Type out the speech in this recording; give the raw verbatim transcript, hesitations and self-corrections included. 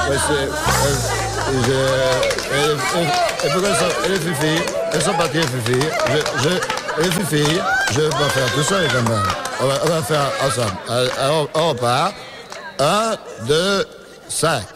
Ouais, c'est. euh, je- et, et, et pourquoi elles sont, et les filles, elles sont parties, les filles. Je, je, les filles, je vais pas faire tout seul quand même. On va, on va faire ensemble. Alors, on repart. Un, deux, cinq.